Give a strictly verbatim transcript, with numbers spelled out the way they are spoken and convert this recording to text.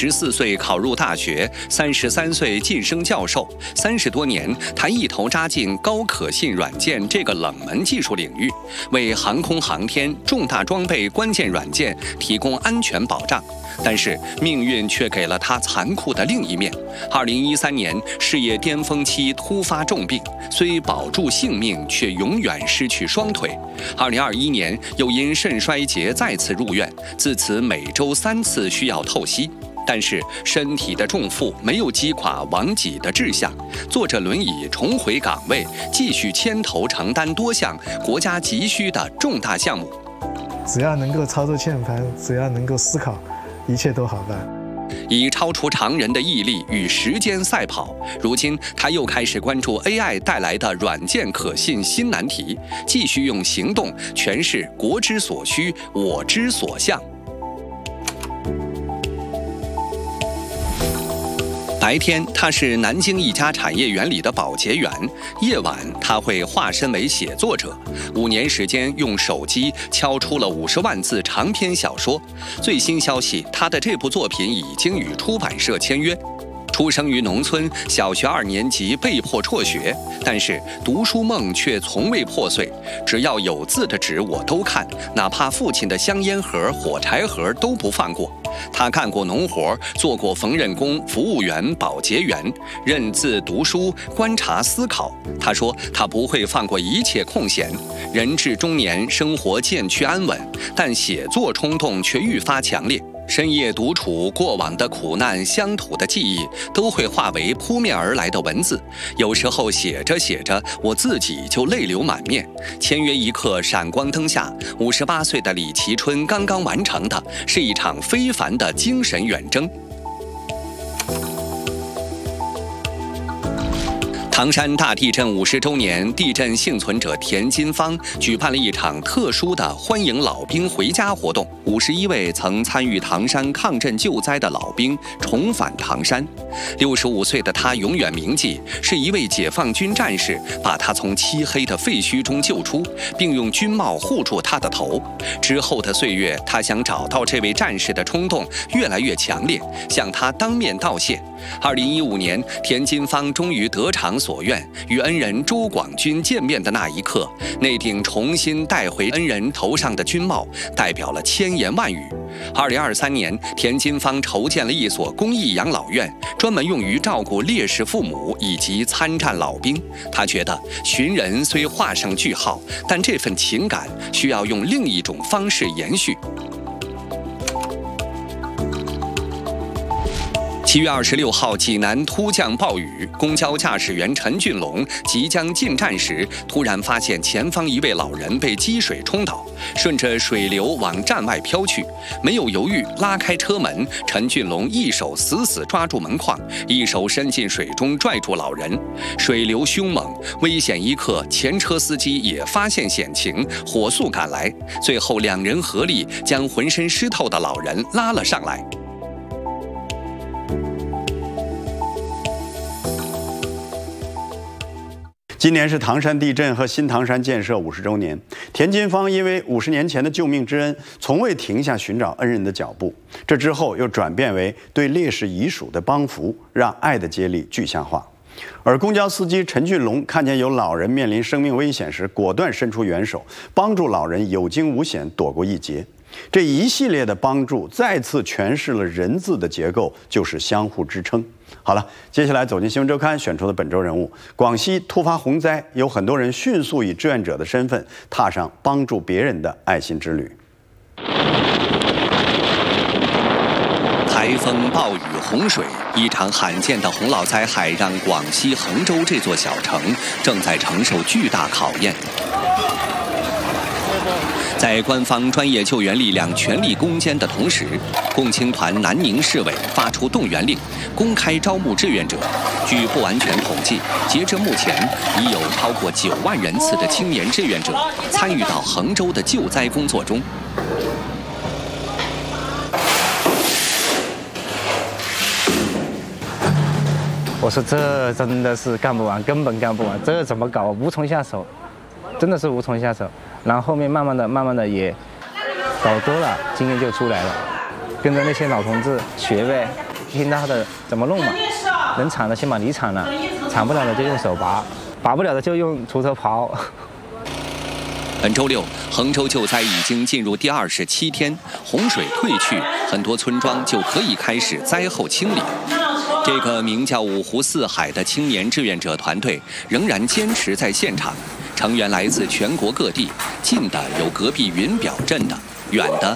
十四岁考入大学，三十三岁晋升教授，三十多年，他一头扎进高可信软件这个冷门技术领域，为航空航天重大装备关键软件提供安全保障。但是命运却给了他残酷的另一面。二零一三年，事业巅峰期突发重病，虽保住性命，却永远失去双腿。二零二一年，又因肾衰竭再次入院，自此每周三次需要透析。但是身体的重负没有击垮王己的志向，坐着轮椅重回岗位，继续牵头承担多项国家急需的重大项目。 只要能够操作键盘，只要能够思考，一切都好办。 以超出常人的毅力与时间赛跑，如今他又开始关注 A I 带来的软件可信新难题，继续用行动诠释国之所需，我之所向。白天，他是南京一家产业园里的保洁员；夜晚，他会化身为写作者。五年时间，用手机敲出了五十万字长篇小说。最新消息，他的这部作品已经与出版社签约。出生于农村，小学二年级被迫辍学，但是读书梦却从未破碎。只要有字的纸我都看，哪怕父亲的香烟盒、火柴盒都不放过。他干过农活，做过缝纫工、服务员、保洁员，认字、读书、观察、思考。他说他不会放过一切空闲。人至中年，生活渐趋安稳，但写作冲动却愈发强烈。深夜独处，过往的苦难、乡土的记忆都会化为扑面而来的文字。有时候写着写着，我自己就泪流满面。签约一刻，闪光灯下，五十八岁的李其春刚刚完成的是一场非凡的精神远征。唐山大地震五十周年，地震幸存者田金芳举办了一场特殊的欢迎老兵回家活动。五十一位曾参与唐山抗震救灾的老兵重返唐山。六十五岁的他永远铭记，是一位解放军战士把他从漆黑的废墟中救出，并用军帽护住他的头。之后的岁月，他想找到这位战士的冲动越来越强烈，向他当面道谢。二零一五年，田金芳终于得偿所愿，与恩人周广军见面的那一刻，那顶重新戴回恩人头上的军帽，代表了千言万语。二零二三年，田金芳筹建了一所公益养老院，专门用于照顾烈士父母以及参战老兵。他觉得寻人虽画上句号，但这份情感需要用另一种方式延续。七月二十六号，济南突降暴雨，公交驾驶员陈俊龙即将进站时，突然发现前方一位老人被积水冲倒，顺着水流往站外飘去。没有犹豫，拉开车门，陈俊龙一手死死抓住门框，一手伸进水中拽住老人。水流凶猛，危险一刻，前车司机也发现险情，火速赶来。最后两人合力将浑身湿透的老人拉了上来。 今年是唐山地震和新唐山建设五十周年，田金芳因为五十年前的救命之恩，从未停下寻找恩人的脚步。这之后又转变为对烈士遗属的帮扶，让爱的接力具象化。而公交司机陈俊龙看见有老人面临生命危险时，果断伸出援手，帮助老人有惊无险躲过一劫。这一系列的帮助再次诠释了人字的结构就是相互支撑。好了，接下来走进新闻周刊选出的本周人物。广西突发洪灾，有很多人迅速以志愿者的身份踏上帮助别人的爱心之旅。 台风、暴雨、洪水，一场罕见的洪涝灾害让广西衡州这座小城正在承受巨大考验。在官方专业救援力量全力攻坚的同时，共青团南宁市委发出动员令，公开招募志愿者。据不完全统计，截至目前，已有超过九万人次的青年志愿者参与到衡州的救灾工作中。 我说这真的是干不完，根本干不完，这怎么搞？无从下手，真的是无从下手。然后后面慢慢的、慢慢的也搞多了，经验就出来了，跟着那些老同志学呗。 听他的怎么弄嘛。能铲的先把泥铲了，铲不了的就用手拔，拔不了的就用锄头刨。 本周六，衡州救灾已经进入第二十七天，洪水退去，很多村庄就可以开始灾后清理。这个名叫五湖四海的青年志愿者团队仍然坚持在现场，成员来自全国各地，近的有隔壁云表镇的，远的